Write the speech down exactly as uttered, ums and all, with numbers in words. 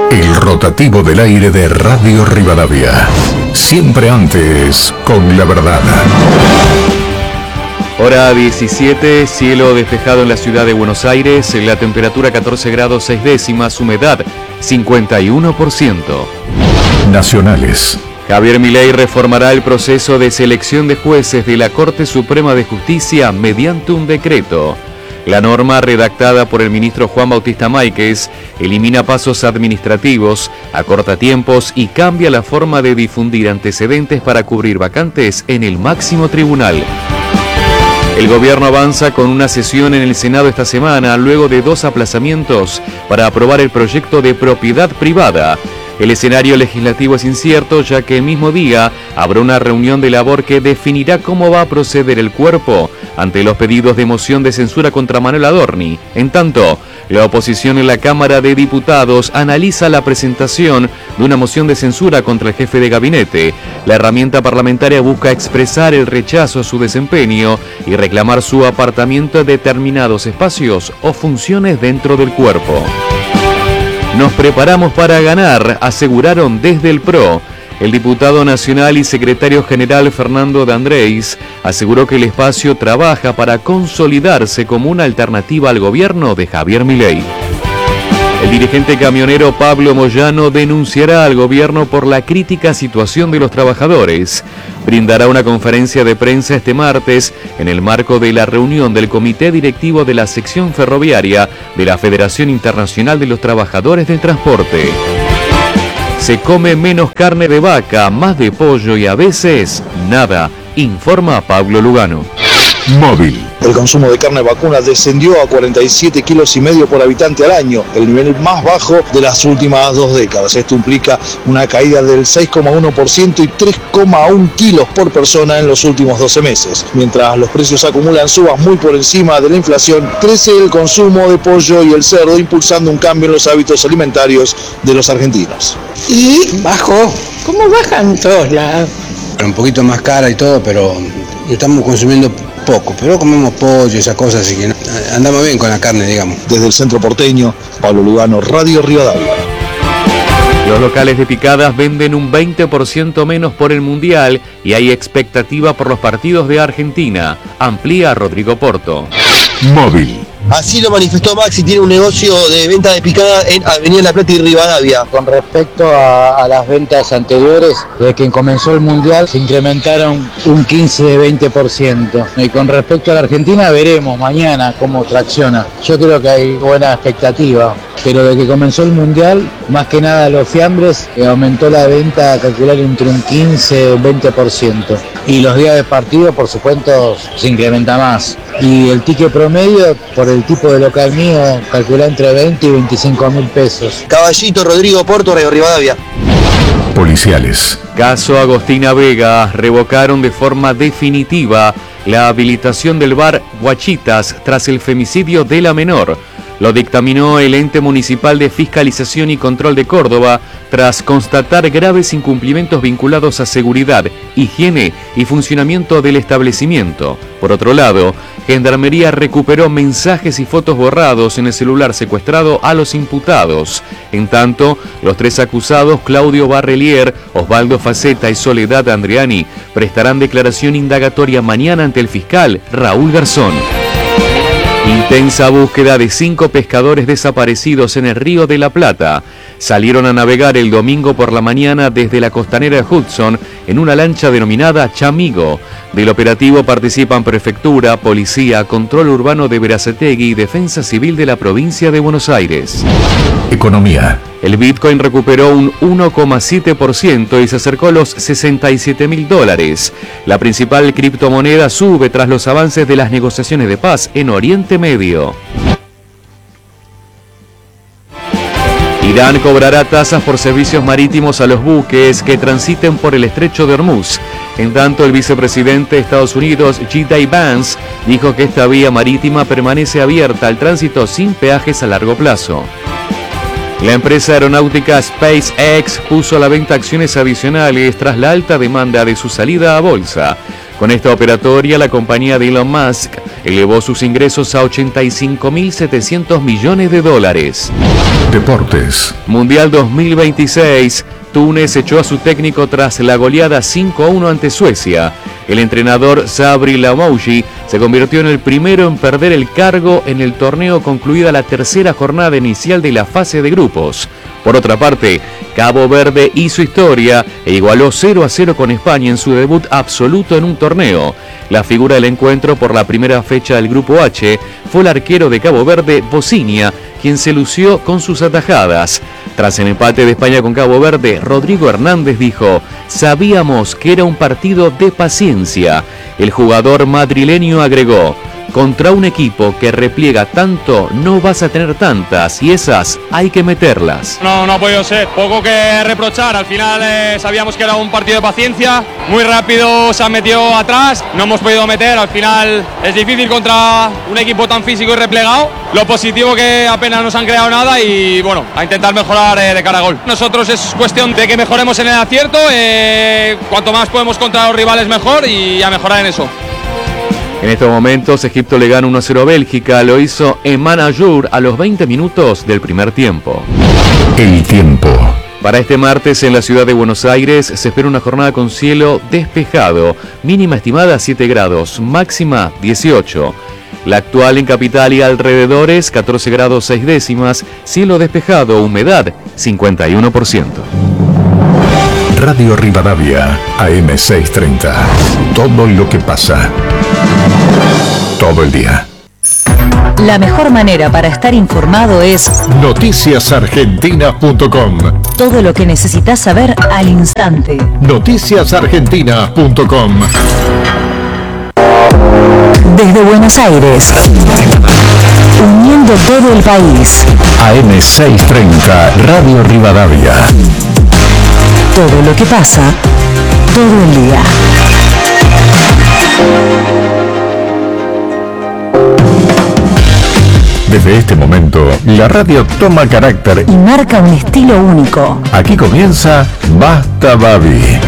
El rotativo del aire de Radio Rivadavia. Siempre antes con la verdad. Hora diecisiete, cielo despejado en la ciudad de Buenos Aires, la temperatura catorce grados seis décimas, humedad cincuenta y uno por ciento. Nacionales. Javier Milei reformará el proceso de selección de jueces de la Corte Suprema de Justicia mediante un decreto. La norma, redactada por el ministro Juan Bautista Máiquez, elimina pasos administrativos, acorta tiempos y cambia la forma de difundir antecedentes para cubrir vacantes en el máximo tribunal. El gobierno avanza con una sesión en el Senado esta semana, luego de dos aplazamientos para aprobar el proyecto de propiedad privada. El escenario legislativo es incierto, ya que el mismo día habrá una reunión de labor que definirá cómo va a proceder el cuerpo ante los pedidos de moción de censura contra Manuel Adorni. En tanto, la oposición en la Cámara de Diputados analiza la presentación de una moción de censura contra el jefe de gabinete. La herramienta parlamentaria busca expresar el rechazo a su desempeño y reclamar su apartamiento de determinados espacios o funciones dentro del cuerpo. Nos preparamos para ganar, aseguraron desde el P R O. El diputado nacional y secretario general Fernando de Andrés aseguró que el espacio trabaja para consolidarse como una alternativa al gobierno de Javier Milei. El dirigente camionero Pablo Moyano denunciará al gobierno por la crítica situación de los trabajadores. Brindará una conferencia de prensa este martes en el marco de la reunión del Comité Directivo de la Sección Ferroviaria de la Federación Internacional de los Trabajadores del Transporte. Se come menos carne de vaca, más de pollo y a veces nada, informa Pablo Lugano. Móvil. El consumo de carne vacuna descendió a cuarenta y siete kilos y medio por habitante al año, el nivel más bajo de las últimas dos décadas. Esto implica una caída del seis coma uno por ciento y tres coma uno kilos por persona en los últimos doce meses. Mientras los precios acumulan subas muy por encima de la inflación, crece el consumo de pollo y el cerdo, impulsando un cambio en los hábitos alimentarios de los argentinos. Y bajó, como bajan todos lados. Un poquito más cara y todo, pero estamos consumiendo poco, pero comemos pollo y esas cosas, así que andamos bien con la carne, digamos. Desde el centro porteño, Pablo Lugano, Radio Rivadavia. Los locales de picadas venden un veinte por ciento menos por el Mundial y hay expectativa por los partidos de Argentina. Amplía Rodrigo Porto. Móvil. Así lo manifestó Maxi, tiene un negocio de venta de picada en Avenida La Plata y Rivadavia. Con respecto a, a las ventas anteriores, desde que comenzó el Mundial se incrementaron un quince a veinte por ciento. Y con respecto a la Argentina, veremos mañana cómo tracciona. Yo creo que hay buena expectativa, pero desde que comenzó el Mundial, más que nada los fiambres, eh, aumentó la venta a calcular entre un quince y veinte por ciento. Y los días de partido, por supuesto, se incrementa más. Y el ticket promedio, por el tipo de local mío, calcula entre veinte y veinticinco mil pesos. Caballito, Rodrigo Porto, Radio Rivadavia. Policiales. Caso Agostina Vega, revocaron de forma definitiva la habilitación del bar Guachitas tras el femicidio de la menor. Lo dictaminó el ente municipal de fiscalización y control de Córdoba tras constatar graves incumplimientos vinculados a seguridad, higiene y funcionamiento del establecimiento. Por otro lado, Gendarmería recuperó mensajes y fotos borrados en el celular secuestrado a los imputados. En tanto, los tres acusados, Claudio Barrelier, Osvaldo Faceta y Soledad Andriani, prestarán declaración indagatoria mañana ante el fiscal Raúl Garzón. Intensa búsqueda de cinco pescadores desaparecidos en el Río de la Plata. Salieron a navegar el domingo por la mañana desde la costanera de Hudson en una lancha denominada Chamigo. Del operativo participan Prefectura, Policía, Control Urbano de Berazategui y Defensa Civil de la Provincia de Buenos Aires. Economía. El Bitcoin recuperó un uno coma siete por ciento y se acercó a los sesenta y siete mil dólares. La principal criptomoneda sube tras los avances de las negociaciones de paz en Oriente Medio. Irán cobrará tasas por servicios marítimos a los buques que transiten por el estrecho de Hormuz. En tanto, el vicepresidente de Estados Unidos, J D Vance, dijo que esta vía marítima permanece abierta al tránsito sin peajes a largo plazo. La empresa aeronáutica SpaceX puso a la venta acciones adicionales tras la alta demanda de su salida a bolsa. Con esta operatoria, la compañía de Elon Musk elevó sus ingresos a ochenta y cinco mil setecientos millones de dólares. Deportes. Mundial dos mil veintiséis. Túnez echó a su técnico tras la goleada cinco a uno ante Suecia. El entrenador Sabri Lamouchi se convirtió en el primero en perder el cargo en el torneo concluida la tercera jornada inicial de la fase de grupos. Por otra parte, Cabo Verde hizo historia e igualó cero a cero con España en su debut absoluto en un torneo. La figura del encuentro por la primera fecha del Grupo H fue el arquero de Cabo Verde, Bocinia, quien se lució con sus atajadas. Tras el empate de España con Cabo Verde, Rodrigo Hernández dijo: "Sabíamos que era un partido de paciencia". El jugador madrileño agregó: "Contra un equipo que repliega tanto, no vas a tener tantas, y esas hay que meterlas". No, no ha podido ser. Poco que reprochar. Al final eh, sabíamos que era un partido de paciencia. Muy rápido se han metido atrás. No hemos podido meter. Al final es difícil contra un equipo tan físico y replegado. Lo positivo que apenas nos han creado nada y bueno, a intentar mejorar eh, de cara a gol. Nosotros es cuestión de que mejoremos en el acierto. Eh, cuanto más podemos contra los rivales mejor y a mejorar en eso. En estos momentos, Egipto le gana uno a cero a Bélgica. Lo hizo Eman Ayour a los veinte minutos del primer tiempo. El tiempo. Para este martes en la ciudad de Buenos Aires se espera una jornada con cielo despejado. Mínima estimada siete grados, máxima dieciocho. La actual en capital y alrededores, catorce grados seis décimas. Cielo despejado, humedad cincuenta y uno por ciento. Radio Rivadavia, A M seiscientos treinta. Todo lo que pasa. Todo el día. La mejor manera para estar informado es noticias argentinas punto com. Todo lo que necesitas saber al instante. noticias argentinas punto com. Desde Buenos Aires, uniendo todo el país. A M seiscientos treinta, Radio Rivadavia. Todo lo que pasa, todo el día. Desde este momento, la radio toma carácter y marca un estilo único. Aquí comienza Basta Babi.